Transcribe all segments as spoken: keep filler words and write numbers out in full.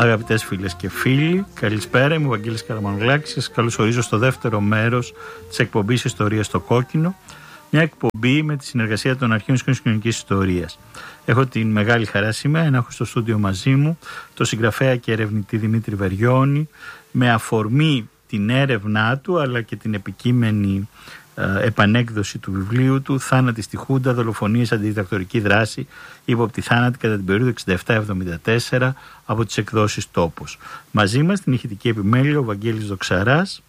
Αγαπητές φίλες και φίλοι, καλησπέρα. Είμαι ο Βαγγέλης Καραμανουλάκης. Σας καλωσορίζω στο δεύτερο μέρος της εκπομπής Ιστορία στο Κόκκινο. Μια εκπομπή με τη συνεργασία των Αρχείων της Κοινωνικής Ιστορίας. Έχω την μεγάλη χαρά σήμερα να έχω στο στούντιο μαζί μου το συγγραφέα και ερευνητή Δημήτρη Βεριώνη, με αφορμή την έρευνά του αλλά και την επικείμενη ε, επανέκδοση του βιβλίου του «Θάνατοι στη Χούντα, δολοφονίες, αντιδιδακτορική δράση, ύποπτη θάνατη κατά την περίοδο εξήντα επτά εβδομήντα τέσσερα» από τις εκδόσεις Τόπος. Μαζί μας στην ηχητική επιμέλεια ο Βαγγέλης Δοξαράς,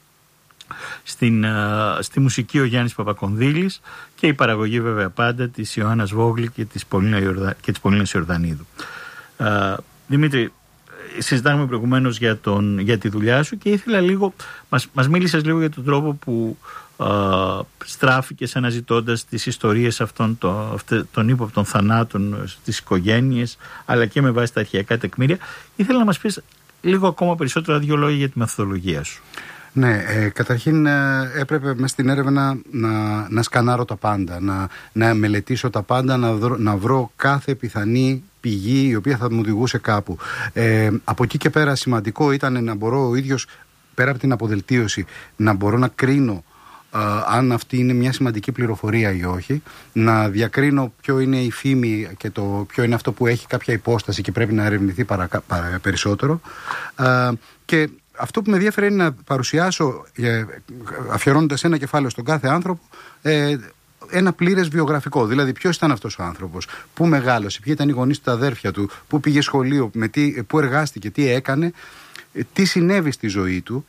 στην, uh, στη μουσική ο Γιάννης Παπακονδύλης και η παραγωγή βέβαια πάντα της Ιωάννας Βόγλη και της Πολίνας Ιορδανίδου. Uh, Δημήτρη, συζητάμε προηγουμένως για, τον, για τη δουλειά σου και ήθελα λίγο, μας, μας μίλησες λίγο για τον τρόπο που uh, στράφηκες αναζητώντας τις ιστορίες αυτών των, των ύποπτων θανάτων στις οικογένειες αλλά και με βάση τα αρχαιακά τεκμήρια. Ήθελα να μας πεις λίγο ακόμα περισσότερα δύο λόγια για τη μεθοδολογία σου. Ναι, ε, καταρχήν ε, έπρεπε μέσα στην έρευνα να, να σκανάρω τα πάντα, να, να μελετήσω τα πάντα, να, δω, να βρω κάθε πιθανή πηγή η οποία θα μου οδηγούσε κάπου. Ε, από εκεί και πέρα σημαντικό ήταν να μπορώ ο ίδιος, πέρα από την αποδελτίωση, να μπορώ να κρίνω ε, αν αυτή είναι μια σημαντική πληροφορία ή όχι, να διακρίνω ποιο είναι η φήμη και το, ποιο είναι αυτό που έχει κάποια υπόσταση και πρέπει να ερευνηθεί παρα, παρα, περισσότερο. Ε, και αυτό που με ενδιαφέρει είναι να παρουσιάσω, αφιερώνοντας ένα κεφάλαιο στον κάθε άνθρωπο, ένα πλήρες βιογραφικό. Δηλαδή, ποιος ήταν αυτός ο άνθρωπος, πού μεγάλωσε, ποιοι ήταν οι γονείς του, τα αδέρφια του, πού πήγε σχολείο, με τι, πού εργάστηκε, τι έκανε, τι συνέβη στη ζωή του,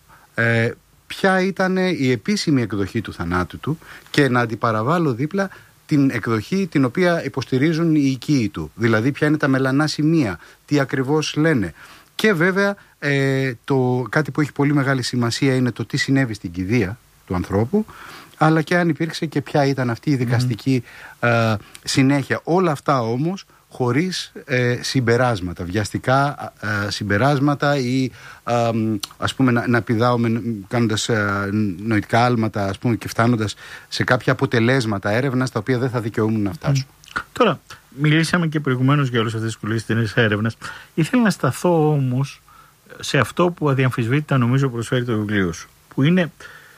ποια ήταν η επίσημη εκδοχή του θανάτου του και να αντιπαραβάλλω δίπλα την εκδοχή την οποία υποστηρίζουν οι οικοί του. Δηλαδή, ποια είναι τα μελανά σημεία, τι ακριβώς λένε. Και βέβαια ε, το, κάτι που έχει πολύ μεγάλη σημασία είναι το τι συνέβη στην κηδεία του ανθρώπου, αλλά και αν υπήρξε και ποια ήταν αυτή η δικαστική mm. ε, συνέχεια. Όλα αυτά όμως χωρίς ε, συμπεράσματα, βιαστικά ε, συμπεράσματα ή ε, ας πούμε να, να πηδάουμε κάνοντας ε, νοητικά άλματα, ας πούμε, και φτάνοντας σε κάποια αποτελέσματα έρευνας τα οποία δεν θα δικαιούμουν να φτάσουν. Mm. Τώρα, μιλήσαμε και προηγουμένως για όλες αυτές τις κουλήσεις της έρευνας. Ήθελα να σταθώ όμως σε αυτό που αδιαμφισβήτητα νομίζω προσφέρει το βιβλίο σου, που είναι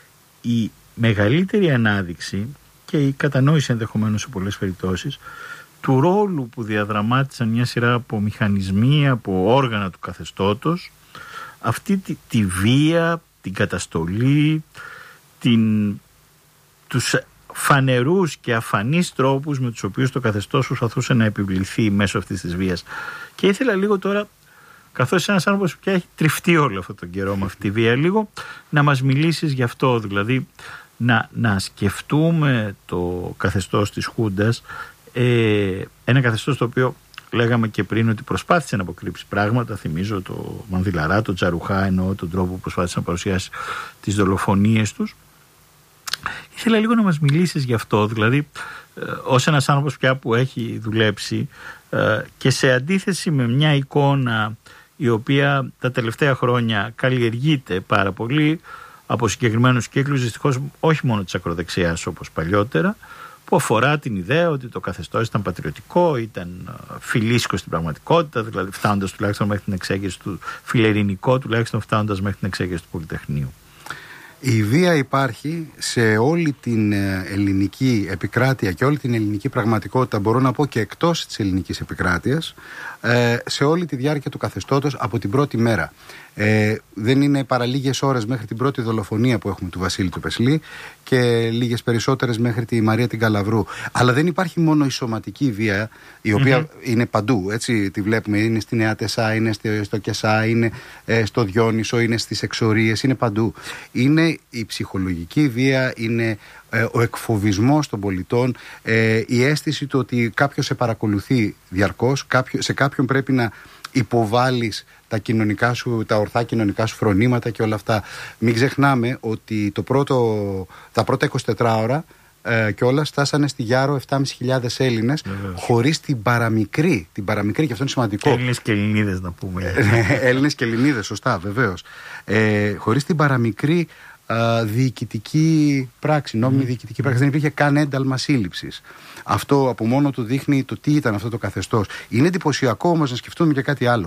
η μεγαλύτερη ανάδειξη και η κατανόηση ενδεχομένως σε πολλές περιπτώσεις του ρόλου που διαδραμάτισαν μια σειρά από μηχανισμοί, από όργανα του καθεστώτος, αυτή τη, τη βία, την καταστολή, την, τους φανερούς και αφανείς τρόπους με τους οποίους το καθεστώς προσπαθούσε να επιβληθεί μέσω αυτής της βίας. Και ήθελα λίγο τώρα, καθώς είσαι ένας άνθρωπος που πια έχει τριφτεί όλο αυτόν τον καιρό με αυτή τη βία, λίγο να μας μιλήσεις γι' αυτό, δηλαδή να, να σκεφτούμε το καθεστώς της Χούντας, ε, ένα καθεστώς το οποίο λέγαμε και πριν ότι προσπάθησε να αποκρύψει πράγματα. Θυμίζω το Μανδυλαρά, το Τζαρουχά, εννοώ τον τρόπο που προσπάθησε να παρουσιάσει τις δολοφονίες τους. Ήθελα λίγο να μας μιλήσεις γι' αυτό, δηλαδή ε, ως ένας άνθρωπος πια που έχει δουλέψει ε, και σε αντίθεση με μια εικόνα η οποία τα τελευταία χρόνια καλλιεργείται πάρα πολύ από συγκεκριμένους κύκλους, δυστυχώς όχι μόνο της ακροδεξιάς όπως παλιότερα, που αφορά την ιδέα ότι το καθεστώς ήταν πατριωτικό, ήταν φιλίσκο στην πραγματικότητα, δηλαδή φτάνοντας τουλάχιστον μέχρι την εξέγερση του, φιλελληνικό τουλάχιστον φτάνοντας μέχρι την εξέγερση του Πολυτεχνείου. Η βία υπάρχει σε όλη την ελληνική επικράτεια και όλη την ελληνική πραγματικότητα, μπορώ να πω και εκτός της ελληνικής επικράτειας, σε όλη τη διάρκεια του καθεστώτος από την πρώτη μέρα. Ε, δεν είναι παρά λίγες ώρες μέχρι την πρώτη δολοφονία που έχουμε του Βασίλη του Πεσλή και λίγες περισσότερες μέχρι τη Μαρία την Καλαβρού. Αλλά δεν υπάρχει μόνο η σωματική βία, η οποία mm-hmm. είναι παντού, έτσι τη βλέπουμε. Είναι στη Νέα Τεσσά, είναι στο Κεσά, είναι ε, στο Διόνυσο, είναι στις εξορίες, είναι παντού. Είναι η ψυχολογική βία, είναι ε, ο εκφοβισμός των πολιτών, ε, η αίσθηση του ότι κάποιος σε παρακολουθεί διαρκώς, κάποιο, σε κάποιον πρέπει να υποβάλεις τα, κοινωνικά σου, τα ορθά κοινωνικά σου φρονήματα και όλα αυτά. Μην ξεχνάμε ότι το πρώτο, τα πρώτα εικοσιτέσσερις ώρα ε, κιόλας φτάσανε στη Γιάρο επτά χιλιάδες πεντακόσιοι Έλληνες, χωρίς την παραμικρή, την παραμικρή, και αυτό είναι σημαντικό. Έλληνες και Ελληνίδες να πούμε. Έλληνες και Ελληνίδες, σωστά, βεβαίως. Ε, χωρίς την παραμικρή Uh, διοικητική πράξη, νόμιμη mm. διοικητική πράξη. Δεν υπήρχε καν ένταλμα σύλληψης. Αυτό από μόνο του δείχνει το τι ήταν αυτό το καθεστώς. Είναι εντυπωσιακό όμως να σκεφτούμε και κάτι άλλο.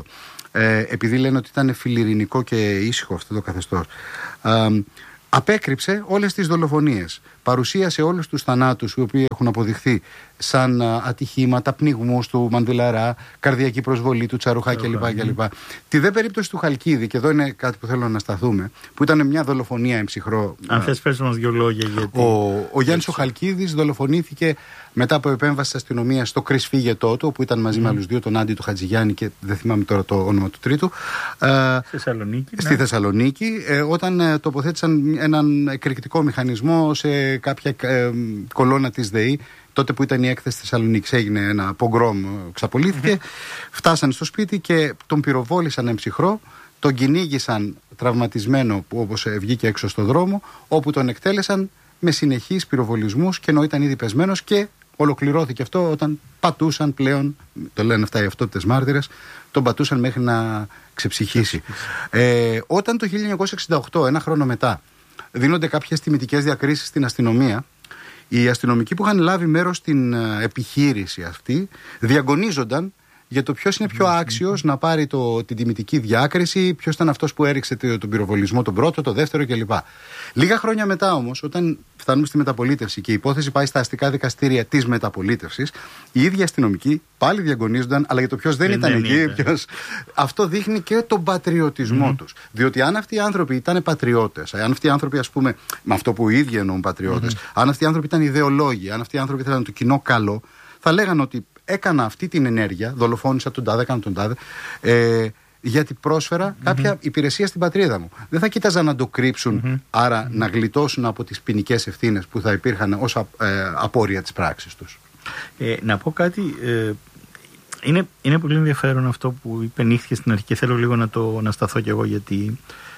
ε, επειδή λένε ότι ήταν φιλιρινικό και ήσυχο αυτό το καθεστώς, ε, απέκρυψε όλες τις δολοφονίες. Παρουσίασε όλους τους θανάτους οι οποίοι έχουν αποδειχθεί σαν ατυχήματα, πνιγμούς του Μαντιλαρά, καρδιακή προσβολή του Τσαρουχά κλπ. κλπ. Τη δε περίπτωση του Χαλκίδη, και εδώ είναι κάτι που θέλω να σταθούμε, που ήταν μια δολοφονία εμψυχρό. Αν θες πες μας δύο λόγια. Γιατί... Ο, ο Γιάννης ο Χαλκίδης δολοφονήθηκε μετά από επέμβαση της αστυνομίας στο Κρυσφύγετό του, όπου ήταν μαζί mm. με άλλους δύο, τον Άντι του Χατζηγιάννη και δεν θυμάμαι τώρα το όνομα του τρίτου. Θεσσαλονίκη, στη ναι. Θεσσαλονίκη, ε, όταν ε, τοποθέτησαν έναν εκρηκτικό μηχανισμό σε κάποια ε, κολόνα της ΔΕΗ, τότε που ήταν η έκθεση της Θεσσαλονίκης, έγινε ένα πογκρόμ, ξαπολύθηκε. Mm-hmm. Φτάσανε στο σπίτι και τον πυροβόλησαν εμψυχρό, τον κυνήγησαν τραυματισμένο, που όπως βγήκε έξω στο δρόμο, όπου τον εκτέλεσαν με συνεχείς πυροβολισμούς, και ενώ ήταν ήδη πεσμένος, και ολοκληρώθηκε αυτό όταν πατούσαν πλέον, το λένε αυτά οι αυτόπτες μάρτυρες, τον πατούσαν μέχρι να ξεψυχήσει. Ε, όταν το χίλια εννιακόσια εξήντα οκτώ, ένα χρόνο μετά, δίνονται κάποιες τιμητικές διακρίσεις στην αστυνομία, οι αστυνομικοί που είχαν λάβει μέρος στην επιχείρηση αυτή διαγωνίζονταν για το ποιος είναι πιο άξιος να πάρει το, την τιμητική διάκριση, ποιος ήταν αυτός που έριξε τον πυροβολισμό τον πρώτο, το δεύτερο κλπ. Λίγα χρόνια μετά όμως, όταν φτάνουμε στη μεταπολίτευση και η υπόθεση πάει στα αστικά δικαστήρια της μεταπολίτευσης, οι ίδιοι αστυνομικοί πάλι διαγωνίζονταν, αλλά για το ποιος δεν, δεν ήταν δεν εκεί. Ποιος... Αυτό δείχνει και τον πατριωτισμό mm. τους. Διότι αν αυτοί οι άνθρωποι ήταν πατριώτες, αν αυτοί οι άνθρωποι, ας πούμε, με αυτό που οι ίδιοι εννοούν πατριώτες, mm. αν αυτοί οι άνθρωποι ήταν ιδεολόγοι, αν αυτοί οι άνθρωποι θέλαν το κοινό καλό, θα λέγανε ότι έκανα αυτή την ενέργεια, δολοφόνησα τον τάδε, έκανα τον τάδε, ε, γιατί πρόσφερα mm-hmm. κάποια υπηρεσία στην πατρίδα μου. Δεν θα κοίταζαν να το κρύψουν, mm-hmm. άρα mm-hmm. να γλιτώσουν από τις ποινικές ευθύνες που θα υπήρχαν ως ε, απόρρια της πράξης τους. Ε, να πω κάτι, ε, είναι, είναι πολύ ενδιαφέρον αυτό που υπενήχθηκε στην αρχή και θέλω λίγο να, το, να σταθώ κι εγώ, γιατί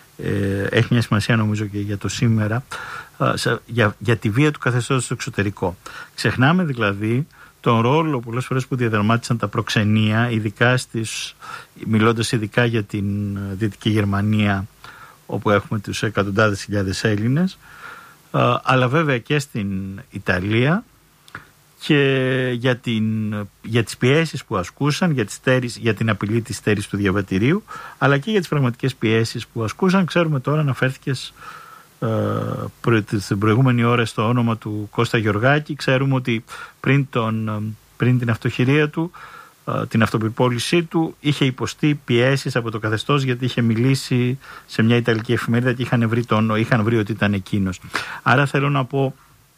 ε, έχει μια σημασία νομίζω και για το σήμερα, ε, σε, για, για τη βία του καθεστώτος στο εξωτερικό. Ξεχνάμε δηλαδή τον ρόλο πολλές φορές που διαδραμάτισαν τα προξενία, ειδικά στις, μιλώντας ειδικά για την Δυτική Γερμανία, όπου έχουμε τους εκατοντάδες χιλιάδες Έλληνες, αλλά βέβαια και στην Ιταλία, και για, την, για τις πιέσεις που ασκούσαν, για, τις στέρης, για την απειλή της στέρης του διαβατηρίου, αλλά και για τις πραγματικές πιέσεις που ασκούσαν. Ξέρουμε τώρα, αναφέρθηκες την προηγούμενη ώρα στο όνομα του Κώστα Γεωργάκη. Ξέρουμε ότι πριν, τον, πριν την αυτοχειρία του, την αυτοπυρπόλησή του, είχε υποστεί πιέσεις από το καθεστώς, γιατί είχε μιλήσει σε μια Ιταλική εφημερίδα και είχαν βρει, τον, είχαν βρει ότι ήταν εκείνος. Άρα θέλω να πω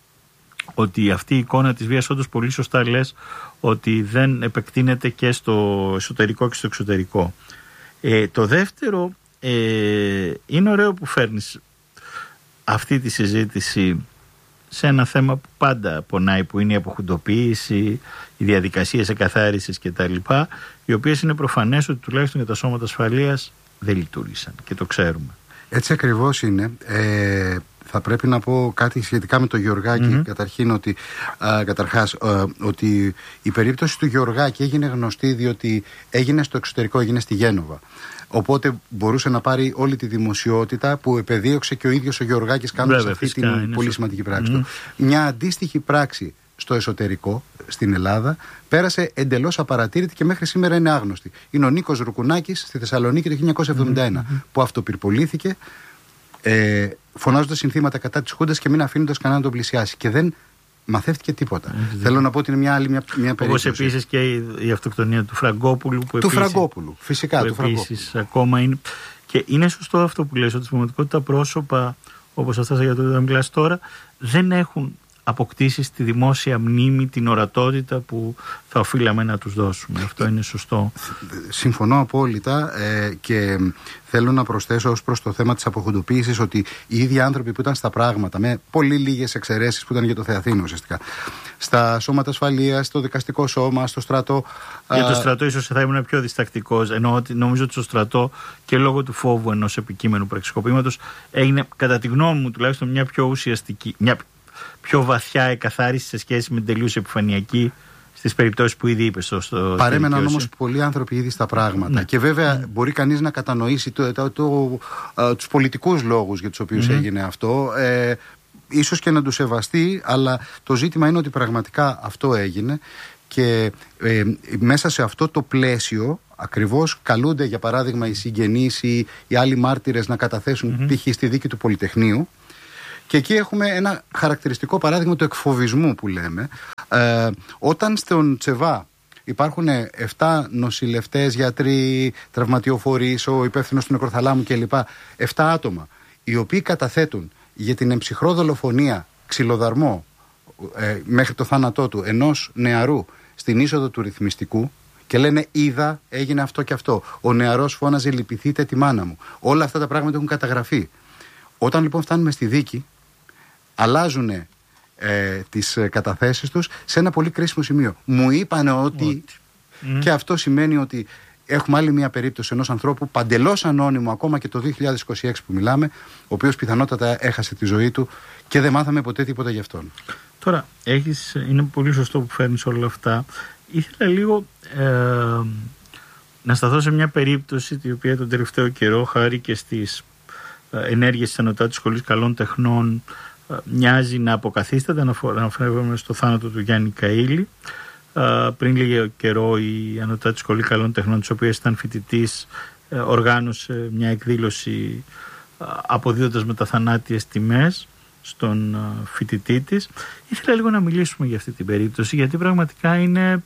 ότι αυτή η εικόνα της βίας, όντως πολύ σωστά λες, ότι δεν επεκτείνεται και στο εσωτερικό και στο εξωτερικό. Ε, το δεύτερο, ε, είναι ωραίο που φέρνεις αυτή τη συζήτηση σε ένα θέμα που πάντα πονάει, που είναι η αποχουντοποίηση, οι διαδικασίες εκαθάρισης κτλ., οι οποίες είναι προφανές ότι τουλάχιστον για τα σώματα ασφαλείας δεν λειτουργήσαν και το ξέρουμε. Έτσι ακριβώς είναι. Ε, θα πρέπει να πω κάτι σχετικά με τον Γεωργάκη. Mm-hmm. Καταρχήν ότι, α, καταρχάς, α, ότι η περίπτωση του Γεωργάκη έγινε γνωστή διότι έγινε στο εξωτερικό, έγινε στη Γένοβα. Οπότε μπορούσε να πάρει όλη τη δημοσιότητα που επεδίωξε και ο ίδιος ο Γεωργάκης κάνοντας αυτή την πολύ σημαντική πράξη mm. του. Μια αντίστοιχη πράξη στο εσωτερικό, στην Ελλάδα, πέρασε εντελώς απαρατήρητη και μέχρι σήμερα είναι άγνωστη. Είναι ο Νίκος Ρουκουνάκης στη Θεσσαλονίκη το χίλια εννιακόσια εβδομήντα ένα mm-hmm. που αυτοπυρπολήθηκε, ε, φωνάζοντας συνθήματα κατά της Χούντας και μην αφήνοντας κανέναν να τον πλησιάσει. Και δεν μαθεύτηκε τίποτα. Mm-hmm. Θέλω να πω ότι είναι μια άλλη μια, μια περίπτωση. Όπως επίσης και η, η αυτοκτονία του Φραγκόπουλου. Που του επίσης, Φραγκόπουλου, φυσικά. Που του Φραγκόπουλου. Επίσης ακόμα είναι. Και είναι σωστό αυτό που λες, ότι στην πραγματικότητα πρόσωπα όπως αυτά για το οποίο μιλάς τώρα δεν έχουν αποκτήσει στη δημόσια μνήμη την ορατότητα που θα οφείλαμε να τους δώσουμε. Αυτό είναι σωστό. Συμφωνώ απόλυτα ε, και θέλω να προσθέσω ως προς το θέμα της αποχουντοποίησης ότι οι ίδιοι άνθρωποι που ήταν στα πράγματα, με πολύ λίγες εξαιρέσεις που ήταν για το Θεαθήνο ουσιαστικά, στα σώματα ασφαλείας, στο δικαστικό σώμα, στο στρατό. Για το στρατό ίσως θα ήμουν πιο διστακτικός, ενώ νομίζω ότι στο στρατό και λόγω του φόβου ενός επικείμενου πραξικοπήματος έγινε, κατά τη γνώμη μου τουλάχιστον, μια πιο ουσιαστική, μια πιο βαθιά εκαθάριση σε σχέση με την τελείως επιφανειακή στις περιπτώσεις που ήδη είπες. Στο, Παρέμεναν όμως πολλοί άνθρωποι ήδη στα πράγματα. Ναι. Και βέβαια mm. μπορεί κανείς να κατανοήσει το, το, το, το, τους πολιτικούς λόγους για τους οποίους mm. έγινε αυτό. Ε, ίσως και να τους σεβαστεί, αλλά το ζήτημα είναι ότι πραγματικά αυτό έγινε. Και ε, μέσα σε αυτό το πλαίσιο ακριβώς καλούνται, για παράδειγμα, οι συγγενείς ή οι άλλοι μάρτυρες να καταθέσουν mm-hmm. π.χ. στη δίκη του Πολυτεχνείου. Και εκεί έχουμε ένα χαρακτηριστικό παράδειγμα του εκφοβισμού που λέμε. Ε, όταν στον Τσεβά υπάρχουν εφτά νοσηλευτές, γιατροί, τραυματιοφορείς, ο υπεύθυνος του νεκροθαλάμου κλπ. εφτά άτομα, οι οποίοι καταθέτουν για την εμψυχρό δολοφονία, ξυλοδαρμό ε, μέχρι το θάνατό του ενός νεαρού στην είσοδο του ρυθμιστικού και λένε είδα, έγινε αυτό και αυτό. Ο νεαρός φώναζε λυπηθείτε τη μάνα μου. Όλα αυτά τα πράγματα έχουν καταγραφεί. Όταν λοιπόν φτάνουμε στη δίκη, αλλάζουν ε, τις καταθέσεις τους σε ένα πολύ κρίσιμο σημείο. Μου είπανε ότι, ότι. Mm. και αυτό σημαίνει ότι έχουμε άλλη μια περίπτωση ενός ανθρώπου παντελώς ανώνυμο ακόμα και το δύο χιλιάδες είκοσι έξι που μιλάμε, ο οποίος πιθανότατα έχασε τη ζωή του και δεν μάθαμε ποτέ τίποτα γι' αυτόν. Τώρα, έχεις, είναι πολύ σωστό που φέρνεις όλα αυτά. Ήθελα λίγο ε, να σταθώ σε μια περίπτωση την οποία τον τελευταίο καιρό, χάρη και στις ε, ενέργειες της Ανωτάτης Σχολής Καλών Τεχνών, ε, μοιάζει να αποκαθίσταται. Αναφέρομαι στο θάνατο του Γιάννη Καΐλη. Ε, πριν λίγο καιρό η Ανωτάτη Σχολή Καλών Τεχνών, της οποίας ήταν φοιτητής, ε, οργάνωσε μια εκδήλωση ε, αποδίδοντας μεταθανάτιες τιμές στον φοιτητή της. Ήθελα λίγο να μιλήσουμε για αυτή την περίπτωση, γιατί πραγματικά είναι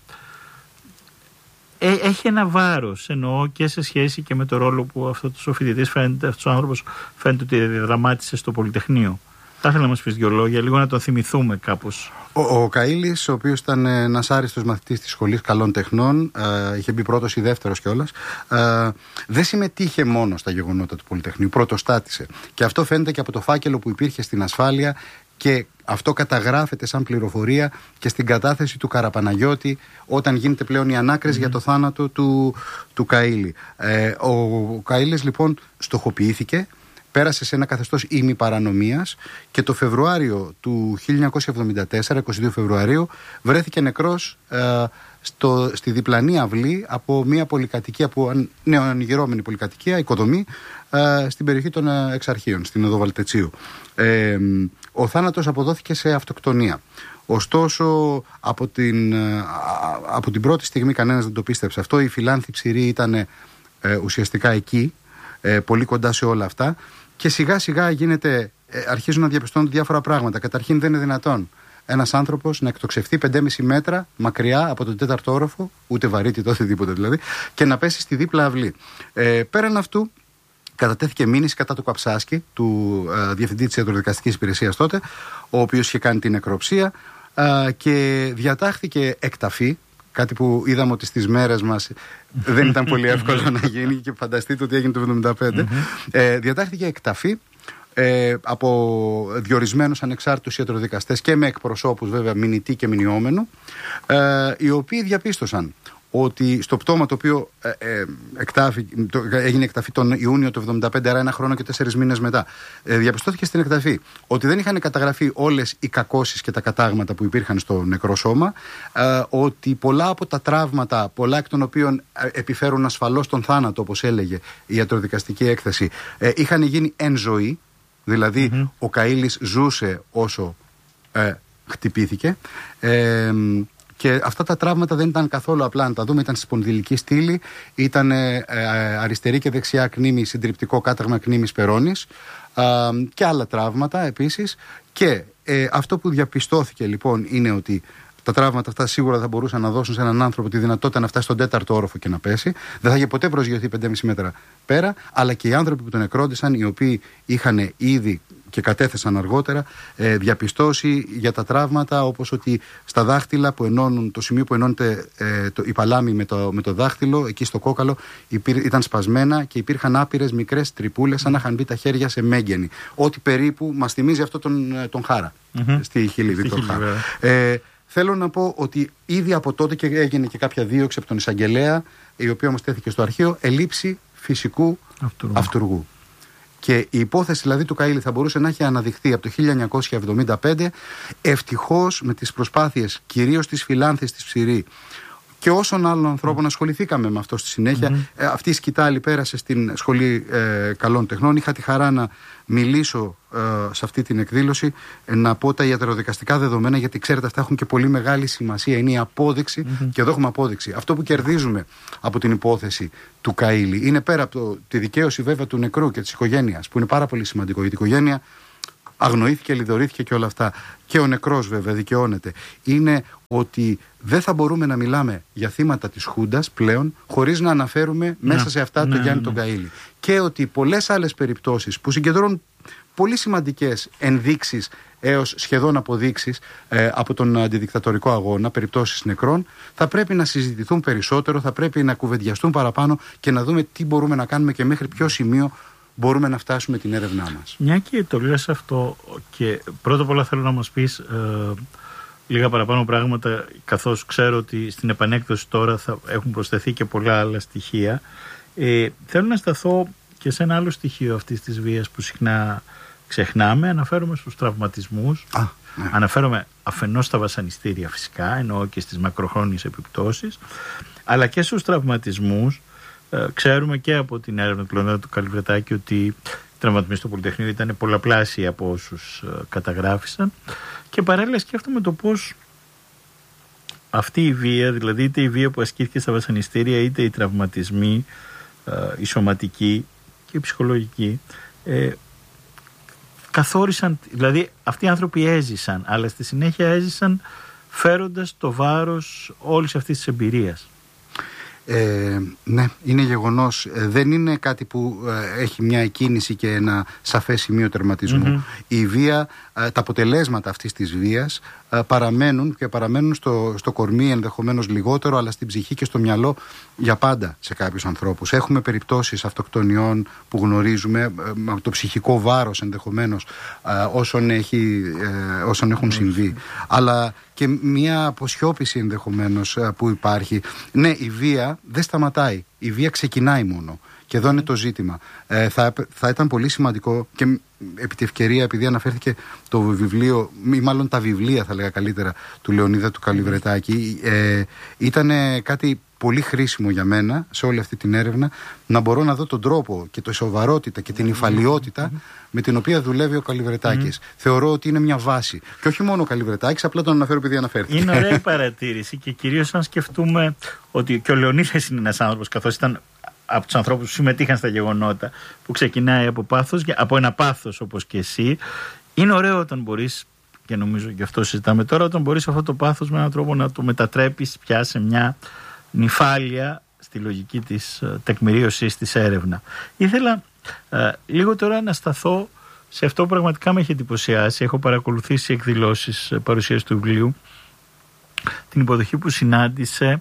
ε, έχει ένα βάρος, εννοώ, και σε σχέση και με το ρόλο που αυτός ο φοιτητής φαίνεται, αυτός ο άνθρωπος φαίνεται ότι διαδραμάτισε στο Πολυτεχνείο. Θα ήθελα να μας πεις δύο λόγια, λίγο να τον θυμηθούμε κάπως. Ο, ο Καΐλης, ο οποίος ήταν ένας άριστος μαθητής της Σχολής Καλών Τεχνών, ε, είχε μπει πρώτος ή δεύτερος κιόλας, ε, δεν συμμετείχε μόνο στα γεγονότα του Πολυτεχνείου, πρωτοστάτησε. Και αυτό φαίνεται και από το φάκελο που υπήρχε στην ασφάλεια και αυτό καταγράφεται σαν πληροφορία και στην κατάθεση του Καραπαναγιώτη όταν γίνεται πλέον η ανάκριση mm. για το θάνατο του, του Καΐλη. Ε, ο, ο Καΐλης λοιπόν στοχοποιήθηκε, πέρασε σε ένα καθεστώς ημιπαρανομίας και το Φεβρουάριο του χίλια εννιακόσια εβδομήντα τέσσερα, είκοσι δύο Φεβρουαρίου, βρέθηκε νεκρός ε, στο, στη διπλανή αυλή από μια πολυκατοικία, από νεοανοιγυρώμενη πολυκατοικία, οικοδομή, ε, στην περιοχή των ε, Εξαρχείων, στην οδό Βαλτετσίου. Ε, ο θάνατος αποδόθηκε σε αυτοκτονία. Ωστόσο, από την, ε, από την πρώτη στιγμή κανένας δεν το πίστεψε αυτό. Η Φιλάνθη Ψηρή ήταν ε, ουσιαστικά εκεί, ε, πολύ κοντά σε όλα αυτά. Και σιγά σιγά γίνεται, ε, αρχίζουν να διαπιστώνουν διάφορα πράγματα. Καταρχήν, δεν είναι δυνατόν ένας άνθρωπος να εκτοξευτεί πεντέμισι μέτρα μακριά από τον τέταρτο όροφο, ούτε βαρύτητα τότε οτιδήποτε δηλαδή, και να πέσει στη δίπλα αυλή. Ε, πέραν αυτού, κατατέθηκε μήνυση κατά του Καψάσκη, του ε, διευθυντή της ιατροδικαστικής υπηρεσίας τότε, ο οποίος είχε κάνει την νεκροψία, ε, και διατάχθηκε εκταφή. Κάτι που είδαμε ότι στις μέρες μας δεν ήταν πολύ εύκολο να γίνει και φανταστείτε ότι έγινε το εβδομήντα πέντε. Mm-hmm. Ε, διατάχθηκε εκταφή ε, από διορισμένους ανεξάρτητους ιατροδικαστές και με εκπροσώπους βέβαια μηνυτή και μηνιόμενου, ε, οι οποίοι διαπίστωσαν ότι στο πτώμα το οποίο ε, ε, εκτάφη, το, έγινε εκταφή τον Ιούνιο του εβδομήντα πέντε, άρα ένα χρόνο και τέσσερις μήνες μετά, ε, διαπιστώθηκε στην εκταφή ότι δεν είχαν καταγραφεί όλες οι κακώσεις και τα κατάγματα που υπήρχαν στο νεκρό σώμα, ε, ότι πολλά από τα τραύματα, πολλά εκ των οποίων ε, επιφέρουν ασφαλώς τον θάνατο, όπως έλεγε η ιατροδικαστική έκθεση, ε, είχαν γίνει εν ζωή, δηλαδή mm-hmm. ο Καΐλης ζούσε όσο ε, χτυπήθηκε. Ε, Και αυτά τα τραύματα δεν ήταν καθόλου απλά να τα δούμε. Ήταν στη σπονδυλική στήλη, ήταν ε, ε, αριστερή και δεξιά κνήμη, συντριπτικό κάταγμα κνήμης περώνης, ε, και άλλα τραύματα επίσης. Και ε, αυτό που διαπιστώθηκε λοιπόν είναι ότι τα τραύματα αυτά σίγουρα θα μπορούσαν να δώσουν σε έναν άνθρωπο τη δυνατότητα να φτάσει στον τέταρτο όροφο και να πέσει. Δεν θα είχε ποτέ προσγειωθεί πεντέμισι μέτρα πέρα, αλλά και οι άνθρωποι που τον νεκρόντισαν, οι οποίοι είχαν ήδη και κατέθεσαν αργότερα ε, διαπιστώσει για τα τραύματα, όπως ότι στα δάχτυλα που ενώνουν, το σημείο που ενώνεται ε, το, η παλάμη με το, με το δάχτυλο, εκεί στο κόκαλο, υπήρ, ήταν σπασμένα και υπήρχαν άπειρες μικρές τρυπούλες, σαν να είχαν μπει τα χέρια σε μέγενη. Ό,τι περίπου μας θυμίζει αυτό τον, τον Χάρα, mm-hmm. στη Χιλή, Βίκτορ Χάρα. Ε, θέλω να πω ότι ήδη από τότε και έγινε και κάποια δίωξη από τον εισαγγελέα, η οποία όμως τέθηκε στο αρχείο, ελήψη φυσικού αυτούργου. αυτούργου. Και η υπόθεση δηλαδή του Καΐλη θα μπορούσε να έχει αναδειχθεί από το χίλια εννιακόσια εβδομήντα πέντε. Ευτυχώς με τις προσπάθειες κυρίως της Φιλάνθης της Ψηρή και όσων άλλων ανθρώπων mm. ασχοληθήκαμε με αυτό στη συνέχεια. Mm-hmm. Ε, αυτή η σκητάλη πέρασε στην Σχολή ε, Καλών Τεχνών. Είχα τη χαρά να μιλήσω ε, σε αυτή την εκδήλωση, ε, να πω τα ιατροδικαστικά δεδομένα, γιατί ξέρετε αυτά έχουν και πολύ μεγάλη σημασία. Είναι η απόδειξη, mm-hmm. και εδώ έχουμε απόδειξη. Αυτό που κερδίζουμε από την υπόθεση του Καΐλη είναι πέρα από το, τη δικαίωση βέβαια του νεκρού και της οικογένειας, που είναι πάρα πολύ σημαντικό. Η οικογένεια αγνοήθηκε, λιδωρήθηκε και όλα αυτά. Και ο νεκρός βέβαια δικαιώνεται. Είναι ότι δεν θα μπορούμε να μιλάμε για θύματα της Χούντας πλέον χωρίς να αναφέρουμε ναι, μέσα σε αυτά ναι, τον Γιάννη ναι. τον Καΐλη. Και ότι πολλές άλλες περιπτώσεις που συγκεντρώνουν πολύ σημαντικές ενδείξεις έως σχεδόν αποδείξεις ε, από τον αντιδικτατορικό αγώνα, περιπτώσεις νεκρών, θα πρέπει να συζητηθούν περισσότερο, θα πρέπει να κουβεντιαστούν παραπάνω και να δούμε τι μπορούμε να κάνουμε και μέχρι ποιο σημείο μπορούμε να φτάσουμε την έρευνά μας. Μια και το λες αυτό, και πρώτα απ' όλα θέλω να μας πεις ε, λίγα παραπάνω πράγματα, καθώς ξέρω ότι στην επανέκδοση τώρα θα έχουν προσθεθεί και πολλά άλλα στοιχεία. Ε, θέλω να σταθώ και σε ένα άλλο στοιχείο αυτής της βίας που συχνά ξεχνάμε. Αναφέρομαι στους τραυματισμούς. Α, ναι. Αναφέρομαι αφενός στα βασανιστήρια φυσικά, εννοώ και στις μακροχρόνιες επιπτώσεις, αλλά και στους τραυματισμούς. Ε, ξέρουμε και από την έρευνα του Λεωνίδα του Καλυβρετάκη ότι οι τραυματισμοί στο Πολυτεχνείο ήταν πολλαπλάσιοι από όσους ε, καταγράφησαν, και παράλληλα σκέφτομαι το πώς αυτή η βία, δηλαδή είτε η βία που ασκήθηκε στα βασανιστήρια είτε οι τραυματισμοί, ε, οι σωματικοί και οι ψυχολογικοί, ε, καθόρισαν, δηλαδή αυτοί οι άνθρωποι έζησαν, αλλά στη συνέχεια έζησαν φέροντας το βάρος όλης αυτής της εμπειρίας. Ε, ναι, είναι γεγονός. Ε, δεν είναι κάτι που ε, έχει μια εκκίνηση και ένα σαφές σημείο τερματισμού. Mm-hmm. Η βία, ε, τα αποτελέσματα αυτής της βίας ε, παραμένουν και παραμένουν στο, στο κορμί, ενδεχομένως λιγότερο, αλλά στην ψυχή και στο μυαλό για πάντα σε κάποιους ανθρώπους. Έχουμε περιπτώσεις αυτοκτονιών που γνωρίζουμε, ε, με το ψυχικό βάρος ενδεχομένως ε, όσων, έχει, ε, όσων έχουν συμβεί. Mm-hmm. Αλλά και μια αποσιώπηση ενδεχομένως ε, που υπάρχει. Ναι, η βία δεν σταματάει. Η βία ξεκινάει μόνο. Και εδώ είναι το ζήτημα. Ε, θα, θα ήταν πολύ σημαντικό, και επί τη ευκαιρία, επειδή αναφέρθηκε το βιβλίο, ή μάλλον τα βιβλία θα λέγα καλύτερα, του Λεωνίδα του Καλυβρετάκη, ε, ήταν πολύ πολύ χρήσιμο για μένα σε όλη αυτή την έρευνα να μπορώ να δω τον τρόπο και τη σοβαρότητα και την υφαλιότητα mm-hmm. με την οποία δουλεύει ο Καλυβρετάκης. Mm-hmm. Θεωρώ ότι είναι μια βάση. Και όχι μόνο ο Καλυβρετάκης, απλά τον αναφέρω επειδή αναφέρθηκε. Είναι ωραία η παρατήρηση, και κυρίως αν σκεφτούμε ότι και ο Λεωνίδας είναι ένας άνθρωπος, καθώς ήταν από τους ανθρώπους που συμμετείχαν στα γεγονότα, που ξεκινάει από πάθος, από ένα πάθος όπως και εσύ. Είναι ωραίο όταν μπορείς, και νομίζω γι' αυτό συζητάμε τώρα, όταν μπορείς αυτό το πάθος με έναν τρόπο να το μετατρέπεις πια σε μια νυφάλια στη λογική της uh, τεκμηρίωσης της έρευνα. Ήθελα uh, λίγο τώρα να σταθώ σε αυτό που πραγματικά με έχει εντυπωσιάσει. Έχω παρακολουθήσει εκδηλώσεις uh, παρουσίας του βιβλίου, την υποδοχή που συνάντησε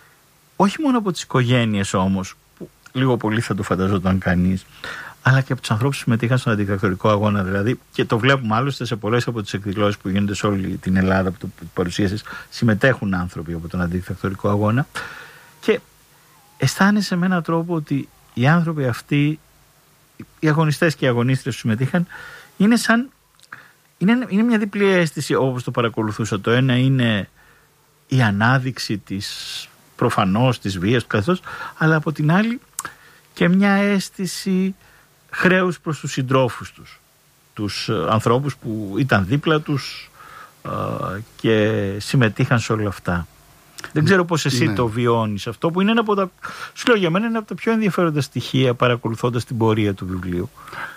όχι μόνο από τις οικογένειες όμως, που λίγο πολύ θα το φανταζόταν κανείς, αλλά και από τους ανθρώπους που συμμετείχαν στον αντιδικτατορικό αγώνα. Δηλαδή, και το βλέπουμε άλλωστε σε πολλές από τις εκδηλώσεις που γίνονται σε όλη την Ελλάδα, που το παρουσίασες, συμμετέχουν άνθρωποι από τον αντιδικτατορικό αγώνα, και αισθάνεσαι με έναν τρόπο ότι οι άνθρωποι αυτοί, οι αγωνιστές και οι αγωνίστρες που συμμετείχαν, είναι σαν είναι, είναι μια διπλή αίσθηση όπως το παρακολουθούσα. Το ένα είναι η ανάδειξη της προφανώς της βίας του καθώς, αλλά από την άλλη και μια αίσθηση χρέους προς τους συντρόφους τους, τους ανθρώπους που ήταν δίπλα τους ε, και συμμετείχαν σε όλα αυτά. Δεν ξέρω πώς εσύ ναι. το βιώνεις αυτό, που είναι ένα από τα, σου λέω, για μένα είναι από τα πιο ενδιαφέροντα στοιχεία παρακολουθώντας την πορεία του βιβλίου.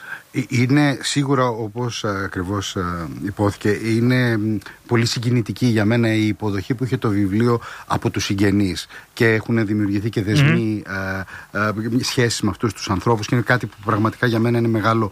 Είναι σίγουρα, όπως ακριβώς υπόθηκε, είναι πολύ συγκινητική για μένα η υποδοχή που είχε το βιβλίο από τους συγγενείς, και έχουν δημιουργηθεί και δεσμοί mm. ε, ε, σχέσεις με αυτούς τους ανθρώπους, και είναι κάτι που πραγματικά για μένα είναι μεγάλο.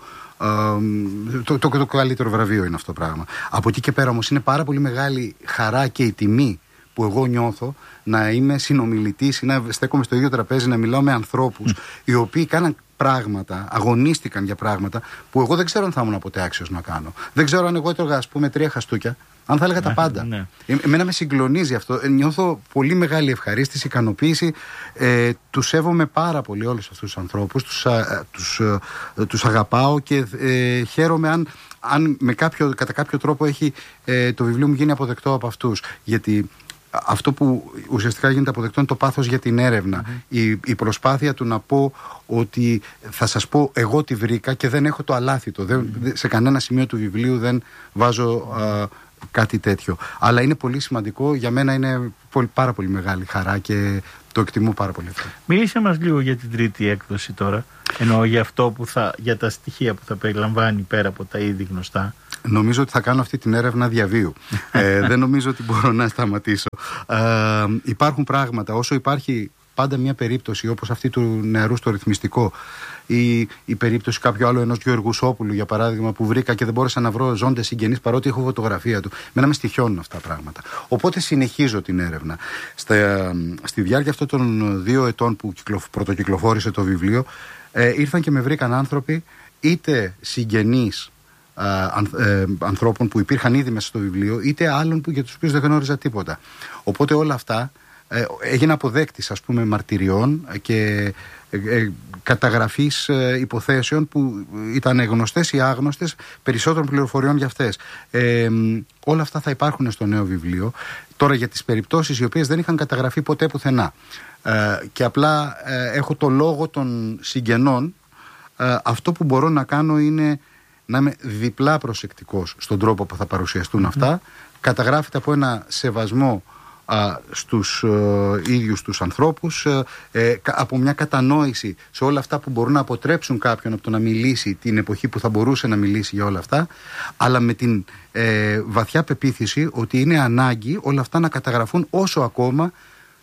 Uh, το, το, το καλύτερο βραβείο είναι αυτό το πράγμα. Από εκεί και πέρα όμως είναι πάρα πολύ μεγάλη χαρά και η τιμή που εγώ νιώθω να είμαι συνομιλητής ή να στέκομαι στο ίδιο τραπέζι, να μιλάω με ανθρώπους mm. οι οποίοι κάναν πράγματα, αγωνίστηκαν για πράγματα που εγώ δεν ξέρω αν θα ήμουν ποτέ άξιος να κάνω. Δεν ξέρω αν εγώ έτρωγα, ας πούμε, τρία χαστούκια, αν θα έλεγα ναι, τα πάντα. Ναι. Ε, εμένα με συγκλονίζει αυτό. Ε, νιώθω πολύ μεγάλη ευχαρίστηση, ικανοποίηση. Ε, τους σέβομαι πάρα πολύ όλους αυτούς τους ανθρώπους. Τους, α, τους, α, τους αγαπάω και ε, χαίρομαι αν, αν με κάποιο, κατά κάποιο τρόπο έχει ε, το βιβλίο μου γίνει αποδεκτό από αυτούς. Γιατί αυτό που ουσιαστικά γίνεται αποδεκτό είναι το πάθος για την έρευνα. Mm-hmm. Η, η προσπάθεια του να πω ότι θα σας πω εγώ τι βρήκα και δεν έχω το αλάθητο. Mm-hmm. Δεν, σε κανένα σημείο του βιβλίου δεν βάζω α, κάτι τέτοιο. Αλλά είναι πολύ σημαντικό. Για μένα είναι πολύ, πάρα πολύ μεγάλη χαρά και το εκτιμώ πάρα πολύ. Μίλησε μας λίγο για την τρίτη έκδοση τώρα. Εννοώ για αυτό που θα, για τα στοιχεία που θα περιλαμβάνει πέρα από τα ήδη γνωστά. Νομίζω ότι θα κάνω αυτή την έρευνα διαβίου. ε, δεν νομίζω ότι μπορώ να σταματήσω. Ε, υπάρχουν πράγματα. Όσο υπάρχει πάντα μια περίπτωση όπως αυτή του νεαρού στο ρυθμιστικό ή η περίπτωση κάποιου άλλου, ενός Γεωργουσόπουλου για παράδειγμα, που βρήκα και δεν μπόρεσα να βρω ζώντες συγγενείς παρότι έχω φωτογραφία του. Μένα με στοιχιώνουν αυτά τα πράγματα. Οπότε συνεχίζω την έρευνα. Στα, στη διάρκεια αυτών των δύο ετών που κυκλο, πρωτοκυκλοφόρησε το βιβλίο, ε, ήρθαν και με βρήκαν άνθρωποι, είτε συγγενείς Ε, ανθρώπων που υπήρχαν ήδη μέσα στο βιβλίο, είτε άλλων που, για τους οποίους δεν γνώριζα τίποτα. Οπότε όλα αυτά ε, έγινα αποδέκτης, ας πούμε, μαρτυριών και ε, ε, καταγραφής ε, υποθέσεων που ήταν γνωστές ή άγνωστες, περισσότερων πληροφοριών για αυτές. Ε, όλα αυτά θα υπάρχουν στο νέο βιβλίο. Τώρα για τις περιπτώσεις οι οποίες δεν είχαν καταγραφεί ποτέ πουθενά ε, και απλά ε, έχω το λόγο των συγγενών, ε, αυτό που μπορώ να κάνω είναι να είμαι διπλά προσεκτικός στον τρόπο που θα παρουσιαστούν αυτά. Mm. Καταγράφεται από ένα σεβασμό α, στους ε, ίδιους τους ανθρώπους, ε, από μια κατανόηση σε όλα αυτά που μπορούν να αποτρέψουν κάποιον από το να μιλήσει την εποχή που θα μπορούσε να μιλήσει για όλα αυτά, αλλά με την ε, βαθιά πεποίθηση ότι είναι ανάγκη όλα αυτά να καταγραφούν όσο ακόμα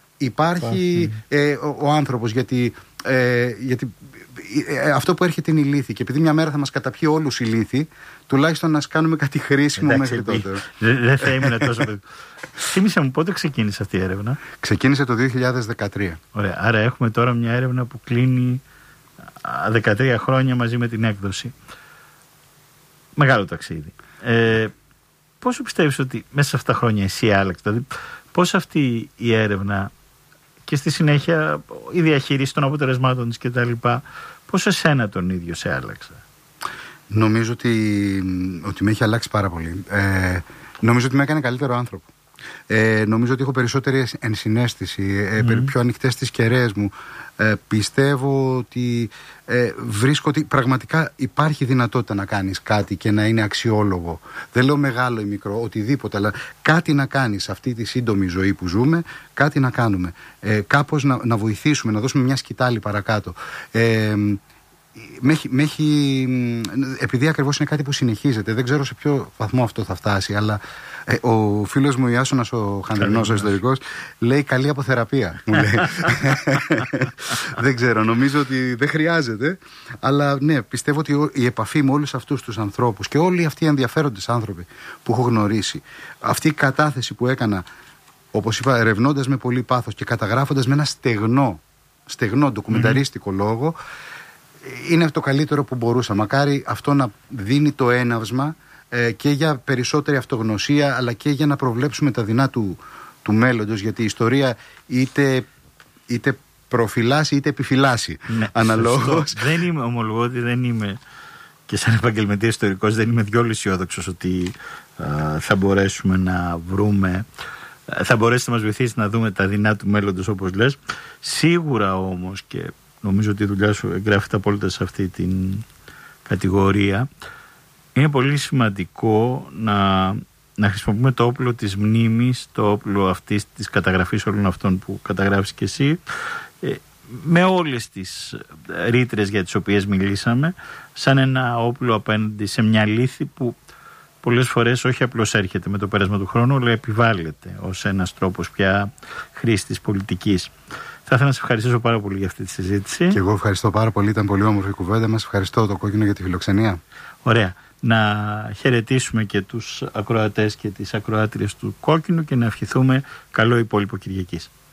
υπάρχει ε, ο, ο άνθρωπος, γιατί, ε, γιατί αυτό που έρχεται είναι η λύθη. Και επειδή μια μέρα θα μας καταπιεί όλους η λύθη, τουλάχιστον να κάνουμε κάτι χρήσιμο. Εντάξει, μέχρι τότε. Δεν θα ήμουν τόσο. Θύμισε μου, πότε ξεκίνησε αυτή η έρευνα? Ξεκίνησε το δύο χιλιάδες δεκατρία. Ωραία. Άρα έχουμε τώρα μια έρευνα που κλείνει δεκατρία χρόνια μαζί με την έκδοση. Μεγάλο ταξίδι. Ε, πόσο πιστεύεις ότι μέσα σε αυτά τα χρόνια εσύ άλλαξε? Δηλαδή, πώς αυτή η έρευνα και στη συνέχεια η διαχείριση των αποτελεσμάτων της κτλ. Πώς εσένα τον ίδιο σε άλλαξε? Νομίζω ότι, ότι με έχει αλλάξει πάρα πολύ. Ε, νομίζω ότι με έκανε καλύτερο άνθρωπο. Ε, νομίζω ότι έχω περισσότερη ενσυναίσθηση, ε, mm. πιο ανοιχτές τις κεραίες μου. Ε, πιστεύω ότι ε, βρίσκω ότι πραγματικά υπάρχει δυνατότητα να κάνεις κάτι και να είναι αξιόλογο. Δεν λέω μεγάλο ή μικρό, οτιδήποτε, αλλά κάτι να κάνεις σε αυτή τη σύντομη ζωή που ζούμε, κάτι να κάνουμε. Ε, κάπως να, να βοηθήσουμε, να δώσουμε μια σκητάλη παρακάτω. Ε, με έχει, με έχει, επειδή ακριβώς είναι κάτι που συνεχίζεται, δεν ξέρω σε ποιο βαθμό αυτό θα φτάσει, αλλά ε, ο φίλος μου Ιάσονας, ο Χανδρινός, ο ιστορικός, λέει καλή αποθεραπεία, μου λέει. Δεν ξέρω, νομίζω ότι δεν χρειάζεται, αλλά ναι, πιστεύω ότι η επαφή με όλους αυτούς τους ανθρώπους και όλοι αυτοί οι ενδιαφέροντες άνθρωποι που έχω γνωρίσει, αυτή η κατάθεση που έκανα, όπως είπα, ερευνώντας με πολύ πάθος και καταγράφοντας με ένα στεγνό, στεγνό ντοκουμενταρίστικο mm-hmm. λόγο, είναι το καλύτερο που μπορούσα. Μακάρι αυτό να δίνει το έναυσμα ε, και για περισσότερη αυτογνωσία, αλλά και για να προβλέψουμε τα δεινά του, του μέλλοντος, γιατί η ιστορία είτε, είτε προφυλάσσει είτε επιφυλάσσει. Ναι, αναλόγως. Δεν είμαι, ομολογώ ότι δεν είμαι, και σαν επαγγελματίας ιστορικός δεν είμαι διόλου αισιόδοξος ότι α, θα μπορέσουμε να βρούμε, θα μπορέσει να μας βοηθήσει να δούμε τα δεινά του μέλλοντος, όπως λες. Σίγουρα όμως, και νομίζω ότι η δουλειά σου εγγράφεται απόλυτα σε αυτή την κατηγορία, είναι πολύ σημαντικό να, να χρησιμοποιούμε το όπλο της μνήμης, το όπλο αυτής της καταγραφής όλων αυτών που καταγράφεις και εσύ, ε, με όλες τις ρήτρες για τις οποίες μιλήσαμε, σαν ένα όπλο απέναντι σε μια λύθη που πολλές φορές όχι απλώς έρχεται με το πέρασμα του χρόνου, αλλά επιβάλλεται ως ένας τρόπος πια χρήσης της πολιτικής. Θα ήθελα να σε ευχαριστήσω πάρα πολύ για αυτή τη συζήτηση. Και εγώ ευχαριστώ πάρα πολύ, ήταν πολύ όμορφη η κουβέντα μας. Ευχαριστώ το Κόκκινο για τη φιλοξενία. Ωραία. Να χαιρετήσουμε και τους ακροατές και τις ακροάτριες του Κόκκινου και να ευχηθούμε καλό υπόλοιπο Κυριακής.